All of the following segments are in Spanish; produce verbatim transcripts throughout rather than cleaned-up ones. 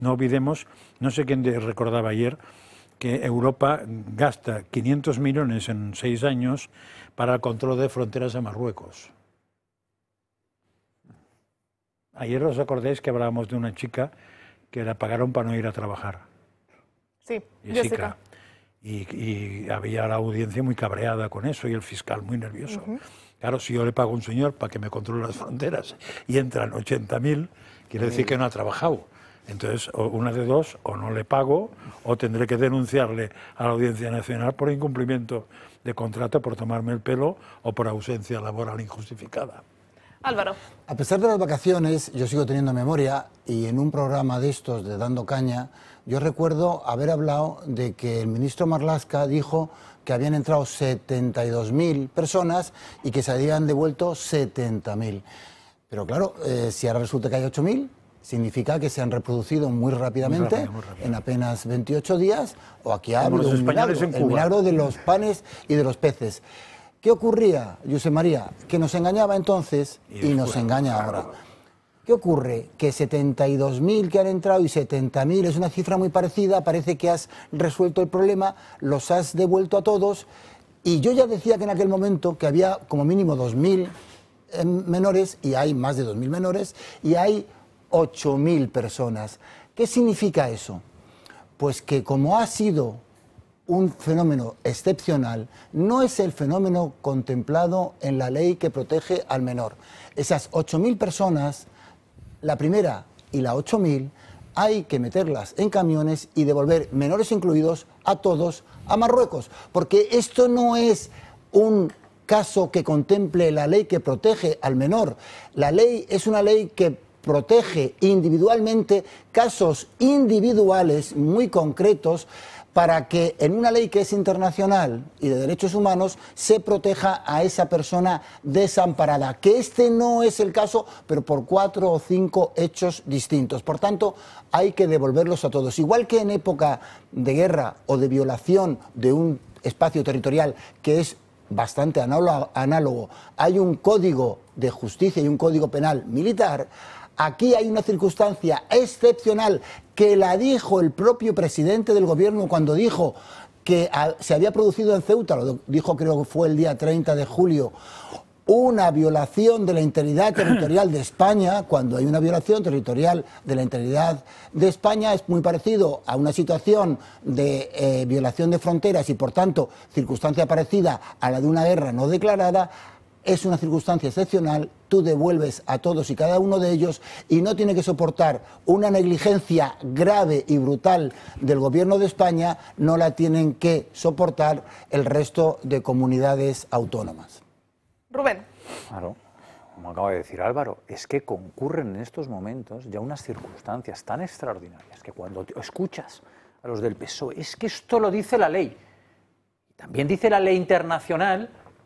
No olvidemos, no sé quién recordaba ayer, que Europa gasta quinientos millones en seis años para el control de fronteras de Marruecos. Ayer os acordáis que hablábamos de una chica que la pagaron para no ir a trabajar. Sí, Jessica. Jessica. Y, y había la audiencia muy cabreada con eso y el fiscal muy nervioso. Uh-huh. Claro, si yo le pago a un señor para que me controle las fronteras y entran ochenta mil, quiere decir que no ha trabajado. Entonces, o una de dos, o no le pago, o tendré que denunciarle a la Audiencia Nacional por incumplimiento de contrato, por tomarme el pelo o por ausencia laboral injustificada. Álvaro. A pesar de las vacaciones, yo sigo teniendo memoria y en un programa de estos de Dando Caña, yo recuerdo haber hablado de que el ministro Marlaska dijo que habían entrado setenta y dos mil personas y que se habían devuelto setenta mil. Pero claro, eh, si ahora resulta que hay ocho mil, significa que se han reproducido muy rápidamente, muy rápido, muy rápido. En apenas veintiocho días, o aquí ha habido un milagro, el milagro de los panes y de los peces. ¿Qué ocurría, Josep María? Que nos engañaba entonces y, y nos engaña ahora. ¿Qué ocurre? Que setenta y dos mil que han entrado y setenta mil es una cifra muy parecida, parece que has resuelto el problema, los has devuelto a todos, y yo ya decía que en aquel momento que había como mínimo dos mil eh, menores, y hay más de dos mil menores, y hay ocho mil personas. ¿Qué significa eso? Pues que como ha sido un fenómeno excepcional, no es el fenómeno contemplado en la ley que protege al menor. Esas ocho mil personas, la primera y la ocho mil, hay que meterlas en camiones y devolver, menores incluidos, a todos a Marruecos. Porque esto no es un caso que contemple la ley que protege al menor. La ley es una ley que protege individualmente casos individuales muy concretos, para que en una ley que es internacional y de derechos humanos se proteja a esa persona desamparada, que este no es el caso, pero por cuatro o cinco hechos distintos. Por tanto, hay que devolverlos a todos. Igual que en época de guerra o de violación de un espacio territorial que es bastante análogo, hay un código de justicia y un código penal militar. Aquí hay una circunstancia excepcional que la dijo el propio presidente del gobierno cuando dijo que se había producido en Ceuta, lo dijo creo que fue el día treinta de julio, una violación de la integridad territorial de España. Cuando hay una violación territorial de la integridad de España es muy parecido a una situación de eh, violación de fronteras y por tanto circunstancia parecida a la de una guerra no declarada. Es una circunstancia excepcional, tú devuelves a todos y cada uno de ellos y no tiene que soportar una negligencia grave y brutal del gobierno de España, no la tienen que soportar el resto de comunidades autónomas. Rubén. Claro, como acaba de decir Álvaro, es que concurren en estos momentos ya unas circunstancias tan extraordinarias que cuando te escuchas a los del P S O E, es que esto lo dice la ley, también dice la ley internacional,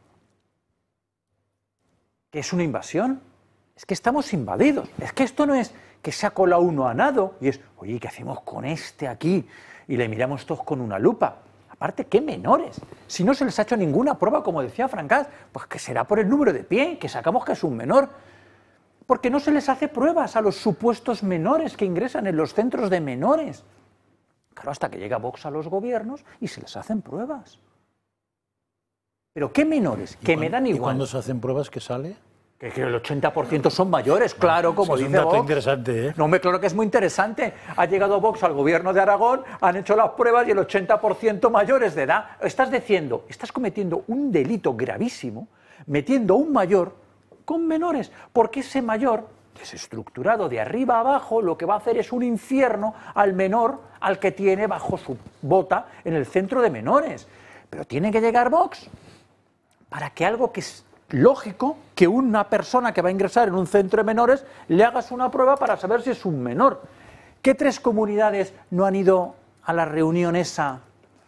que es una invasión, es que estamos invadidos, es que esto no es que se ha colado uno a nado y es, oye, ¿qué hacemos con este aquí? Y le miramos todos con una lupa. Aparte, ¿qué menores? Si no se les ha hecho ninguna prueba, como decía Francás, pues que será por el número de pie, que sacamos que es un menor. Porque no se les hace pruebas a los supuestos menores que ingresan en los centros de menores. Claro, hasta que llega Vox a los gobiernos y se les hacen pruebas. ¿Pero qué menores? Que me dan igual. ¿Y cuando se hacen pruebas que sale? Que, que el ochenta por ciento son mayores, claro, como dice Vox. Es un dato interesante, ¿eh? No, me claro que es muy interesante. Ha llegado Vox al gobierno de Aragón, han hecho las pruebas y el ochenta por ciento mayores de edad. Estás diciendo, estás cometiendo un delito gravísimo, metiendo a un mayor con menores, porque ese mayor, desestructurado de arriba a abajo, lo que va a hacer es un infierno al menor, al que tiene bajo su bota en el centro de menores. Pero tiene que llegar Vox para que algo que es lógico, que una persona que va a ingresar en un centro de menores le hagas una prueba para saber si es un menor. ¿Qué tres comunidades no han ido a la reunión esa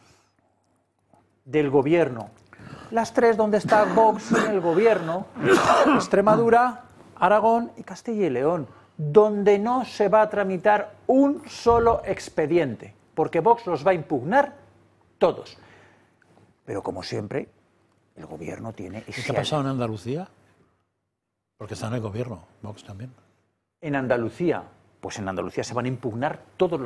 del gobierno? Las tres donde está Vox en el gobierno, Extremadura, Aragón y Castilla y León, donde no se va a tramitar un solo expediente, porque Vox los va a impugnar todos. Pero como siempre, el gobierno tiene... ¿Y qué ha pasado en Andalucía? Porque está en el gobierno, Vox también. En Andalucía, pues en Andalucía se van a impugnar todos los